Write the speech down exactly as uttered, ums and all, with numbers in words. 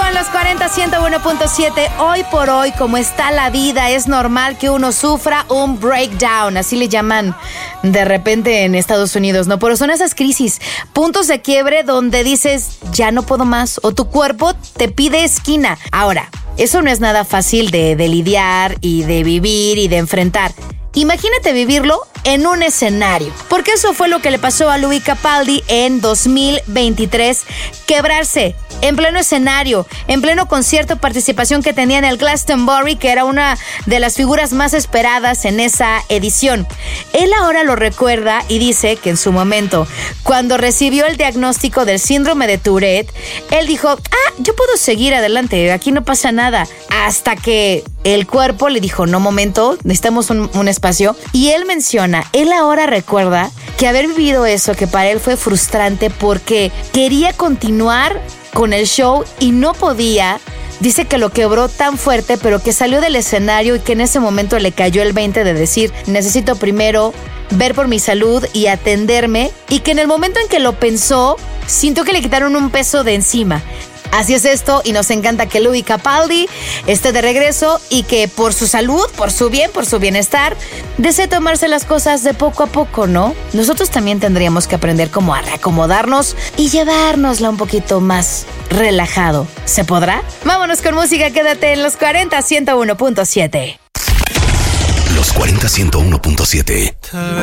en los cuarenta, ciento uno punto siete. Hoy por hoy, como está la vida, es normal que uno sufra un breakdown, así le llaman de repente en Estados Unidos, ¿no? Pero son esas crisis, puntos de quiebre donde dices, ya no puedo más, o tu cuerpo te pide esquina. Ahora, eso no es nada fácil de, de lidiar y de vivir y de enfrentar. Imagínate vivirlo en un escenario, porque eso fue lo que le pasó a Louis Capaldi en dos mil veintitrés, quebrarse en pleno escenario, en pleno concierto, participación que tenía en el Glastonbury, que era una de las figuras más esperadas en esa edición. Él ahora lo recuerda y dice que en su momento, cuando recibió el diagnóstico del síndrome de Tourette, él dijo, ah, yo puedo seguir adelante, aquí no pasa nada, hasta que el cuerpo le dijo, no, momento, necesitamos un, un espacio. Y él menciona, él ahora recuerda que haber vivido eso, que para él fue frustrante porque quería continuar con el show y no podía. Dice que lo quebró tan fuerte, pero que salió del escenario y que en ese momento le cayó el veinte de decir, necesito primero ver por mi salud y atenderme, y que en el momento en que lo pensó, sintió que le quitaron un peso de encima. Así es esto, y nos encanta que Louis Capaldi esté de regreso y que por su salud, por su bien, por su bienestar, desee tomarse las cosas de poco a poco, ¿no? Nosotros también tendríamos que aprender cómo a reacomodarnos y llevárnosla un poquito más relajado. ¿Se podrá? Vámonos con música, quédate en los cuarenta, ciento uno punto siete. Los cuarenta, ciento uno punto siete.